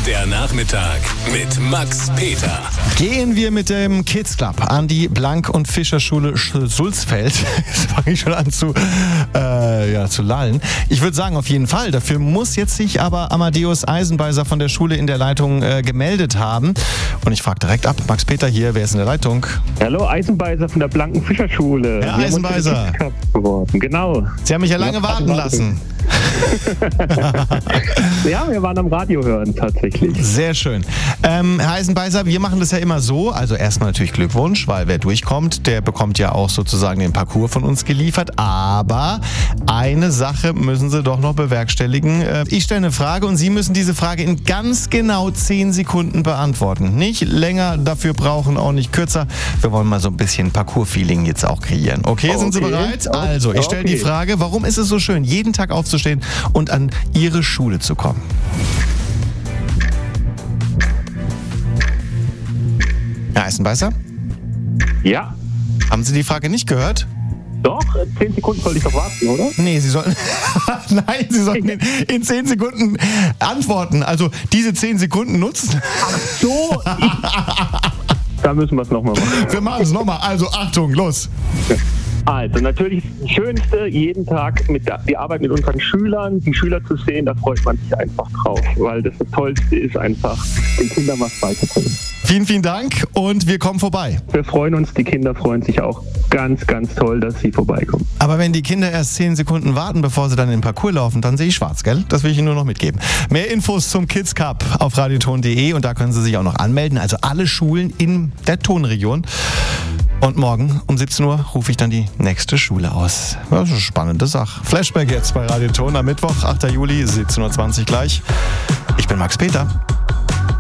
Der Nachmittag mit Max Peter. Gehen wir mit dem Kids Club an die Blank- und Fischerschule Sulzfeld. Jetzt fange ich schon an zu lallen. Ich würde sagen, auf jeden Fall. Dafür muss jetzt sich aber Amadeus Eisenbeiser von der Schule in der Leitung gemeldet haben. Und ich frage direkt ab. Max Peter hier, wer ist in der Leitung? Hallo, Eisenbeiser von der Blanken Fischerschule. Herr Eisenbeiser. Genau. Sie haben mich ja lange warten lassen. Ja, wir waren am Radio hören tatsächlich. Sehr schön. Herr Eisenbeiser, wir machen das ja immer so. Also erstmal natürlich Glückwunsch, weil wer durchkommt, der bekommt ja auch sozusagen den Parcours von uns geliefert. Aber eine Sache müssen Sie doch noch bewerkstelligen. Ich stelle eine Frage und Sie müssen diese Frage in ganz genau 10 Sekunden beantworten. Nicht länger dafür brauchen, auch nicht kürzer. Wir wollen mal so ein bisschen Parcours-Feeling jetzt auch kreieren. Okay, sind Sie bereit? Also, ich stelle die Frage, warum ist es so schön, jeden Tag aufzustehen und an Ihre Schule zu kommen? Herr Eisenbeißer? Ja. Haben Sie die Frage nicht gehört? Doch, 10 Sekunden sollte ich doch warten, oder? Nee, Sie sollten... Nein, Sie sollten in 10 Sekunden antworten. Also diese 10 Sekunden nutzen. Ach so. Da müssen wir es nochmal machen. Wir machen es nochmal. Also Achtung, los. Also natürlich das Schönste, jeden Tag die Arbeit mit unseren Schülern, die Schüler zu sehen, da freut man sich einfach drauf, weil das Tollste ist einfach, den Kindern was beizubringen. Vielen, vielen Dank und wir kommen vorbei. Wir freuen uns, die Kinder freuen sich auch ganz, ganz toll, dass sie vorbeikommen. Aber wenn die Kinder erst 10 Sekunden warten, bevor sie dann in den Parcours laufen, dann sehe ich schwarz, gell? Das will ich Ihnen nur noch mitgeben. Mehr Infos zum Kids Cup auf radioton.de und da können Sie sich auch noch anmelden, also alle Schulen in der Tonregion. Und morgen um 17 Uhr rufe ich dann die nächste Schule aus. Das ist eine spannende Sache. Flashback jetzt bei Radio Ton am Mittwoch, 8. Juli, 17.20 Uhr gleich. Ich bin Max Peter.